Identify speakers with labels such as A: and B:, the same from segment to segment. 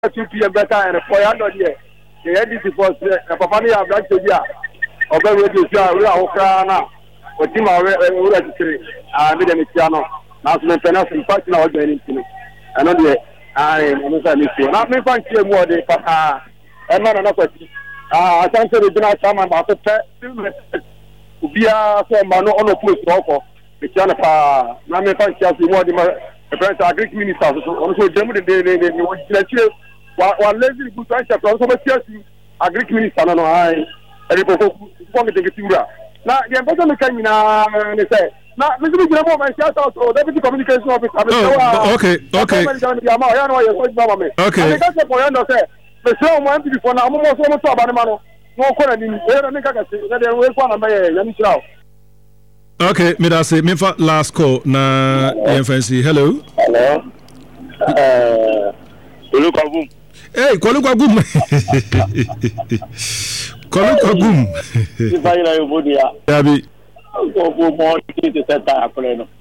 A: 2 p.m. better and for your not yet. The edit was a Papani of that idea. Although we do we are Okana, but Tim are registry, Midamiano, now to maintenance and fighting our anything. And on the I am not me find you more than Papa, and not enough. I can't say we do not come about the pet. We are so mano on a push offer. The Janapa, Name find you more than the French Greek minister, also German day. While lazy good I shall also a Greek minister, no, I report the now, the ambassador came in and say, now, Mr. General, my shout out to Deputy Communication Officer.
B: Okay.
A: Okay. That's the point I say. The show went before now, almost about the man. No,
B: okay, Midase, Mifa last call na FNC. Hello.
C: Hello.
B: Hey, Kwaluka Boom. Kwaluka Boom.
C: If I know you,
B: Yabi.
C: Go more to set up.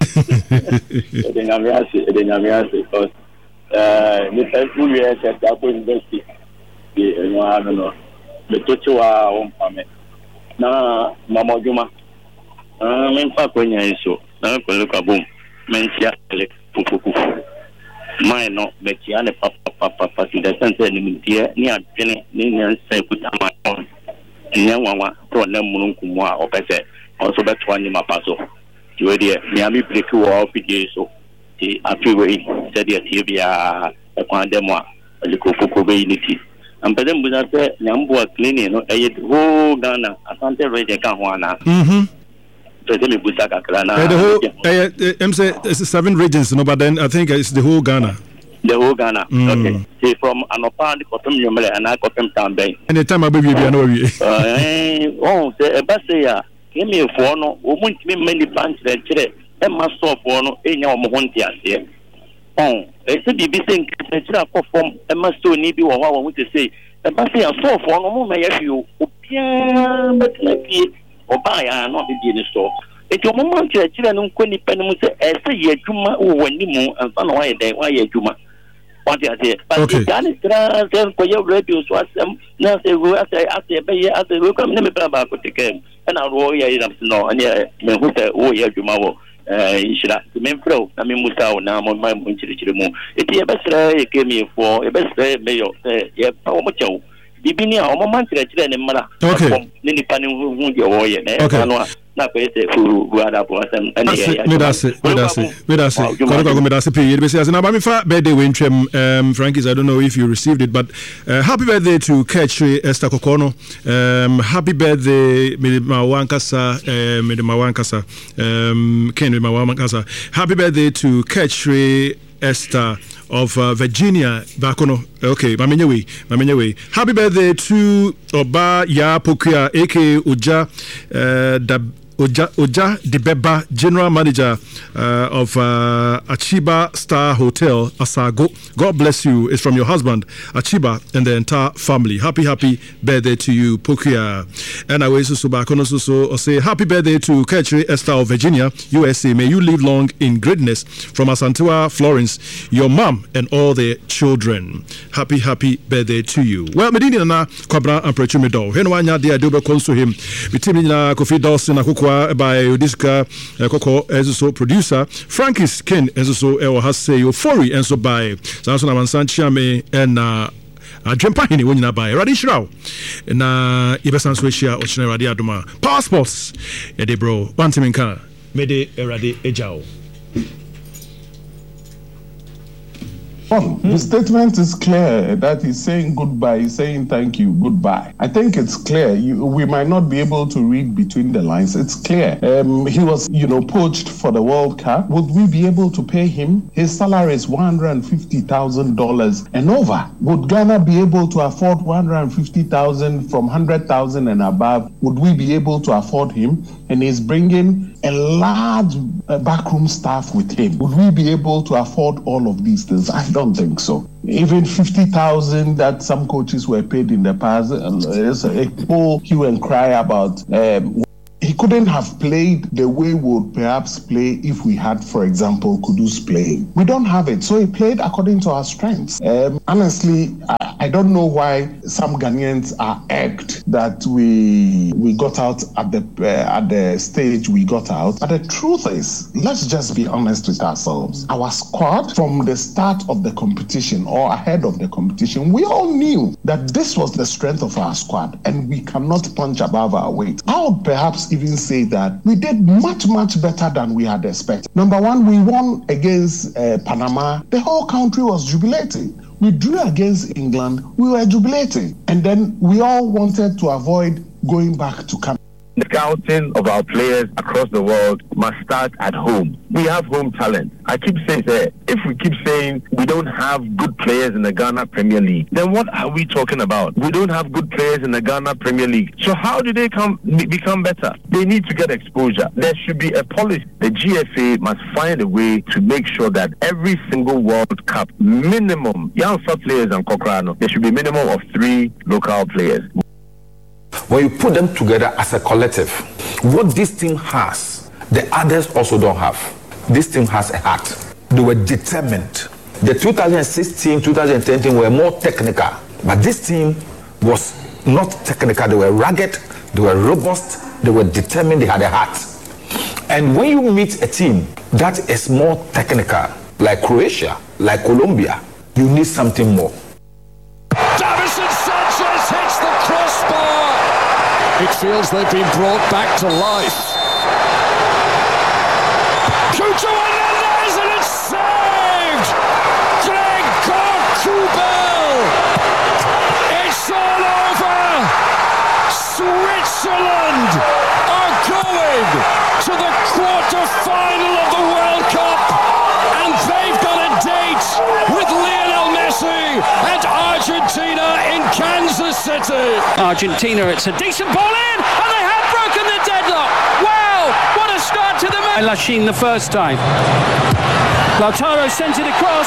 C: Because the people we are set up university. I don't know. The Tochua on Pame. Na Mama Juma. Men Paconia is so. Now, Kwaluka Boom. Mentia, Puku. Mine no Betiane Papa to the center near Jenny, Ninian say put on my own. Nyawa, Pronamunkumwa, or Pese, also bet one in my paso. You dear, Miami Brick or PJ so. The Afiway said the Tibia, a Quandemwa, a little Fukubainity. And Pedem was at the Yambua cleaning, no, a whole Ghana, a Santa Rede Cajuana.
B: The whole, I'm saying 7 regions, no, but then I think it's the whole Ghana.
C: The whole Ghana. Okay. See, from Anopa, the Cotton Yumele, and I got them down there.
B: Anytime I baby, I know you.
C: Oh, the Basia, give me a phone, won't be many bunch that today, and must stop one in your Montias here. Oh, they said be saying, perform, and must do need you or what I want to say. The Basia, so for no more, may have you, but like Oba ya not be in the store. It's your moment to children who couldn't pen say, say, ye Juma, when you move and fun away there, why ye Juma. What I say, but the Ghana for your radio was some now say, we after a welcome, never about the game, and I'll roll ye up to know, and yeah, who say, oh, yeah, Juma, should have the main pro, I mean, Musa now on my moon to the moon. It's your best gave me for a best mayor, yeah, how much. Bibinia, or moment to the mother.
B: Okay.
C: Nini panning who your warrior, not who had up was and
B: birthday win Frankie's. I don't know if you received it, but happy birthday to Ketri Esther Kokono. Happy birthday, Midimawankasa, Ken Midimawankasa. Happy birthday to Ketri Esther of Virginia Bakono. Okay, Mamenyewe. Happy birthday to Oba Ya Pokia, aka Oja Dibeba, General Manager of Achiba Star Hotel, Asago. God bless you. It's from your husband, Achiba, and the entire family. Happy birthday to you, Pokia. And I will also say happy birthday to Ketri Esther of Virginia, USA. May you live long in greatness. From Asantua, Florence, your mom, and all the children. Happy birthday to you. Well, Medina na Kwabra and Prechumido. Henwanya de Adobe Consul him. Bitimina Kofi Dawson Akukwa by Odiska Koko Ezo producer. Frankie's Ken Ezo Ewa Hase Ofori and so by Sanson Amansanchiame and Adrempahini when you buy Radishrao na Ibesan Swishia Ochina Radia Duma. Passports, Ede bro, Bantiminka, Mede Eradi Ejao.
D: The statement is clear that he's saying goodbye, he's saying thank you, goodbye. I think it's clear. We might not be able to read between the lines. It's clear. He was, poached for the World Cup. Would we be able to pay him? His salary is $150,000 and over. Would Ghana be able to afford $150,000 from $100,000 and above? Would we be able to afford him? And he's bringing a large backroom staff with him. Would we be able to afford all of these things? I don't think so. Even $50,000 that some coaches were paid in the past, there's a whole hue and cry about. he couldn't have played the way we would perhaps play if we had, for example, Kudus playing. We don't have it, so he played according to our strengths. Honestly, I don't know why some Ghanaians are irked that we got out at the stage we got out. But the truth is, let's just be honest with ourselves. Our squad, from the start of the competition or ahead of the competition, we all knew that this was the strength of our squad, and we cannot punch above our weight. I would perhaps even say that we did much, much better than we had expected. Number one, we won against Panama. The whole country was jubilating. We drew against England. We were jubilating. And then we all wanted to avoid going back to Canada.
E: The scouting of our players across the world must start at home. We have home talent. I keep saying that if we keep saying we don't have good players in the Ghana Premier League, then what are we talking about? We don't have good players in the Ghana Premier League. So how do they become better? They need to get exposure. There should be a policy. The GFA must find a way to make sure that every single World Cup minimum, young players and Kokrano, there should be a minimum of 3 local players.
F: When you put them together as a collective, what this team has, the others also don't have. This team has a heart. They were determined. The 2016, 2010 team were more technical, but this team was not technical. They were rugged, they were robust, they were determined, they had a heart. And when you meet a team that is more technical, like Croatia, like Colombia, you need something more.
G: Davison Sanchez hits the crossbar. It feels they've been brought back to life. Cucho Hernandez, and it's saved! Gregor Kubel! It's all over! Switzerland are going to the quarter-final of the World Cup, and they've got a date with Lionel Messi and Argentina in Kansas City.
H: Argentina, it's a decent ball in, and they have broken the deadlock. Wow, what a start to the match. Lachine the first time. Lautaro sent it across.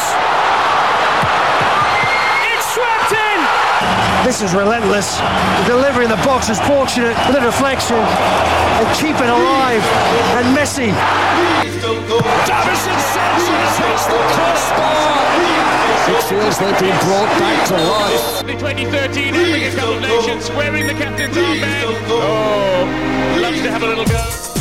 H: It's swept in.
I: This is relentless. The delivery in the box is fortunate with a deflection and keep it alive. And Messi.
G: Davison Sanchez hits the crossbar. It feels they've been brought back to life.
J: The 2013 Africa Cup of Nations wearing the captain's armband. Oh, loves to have a little go.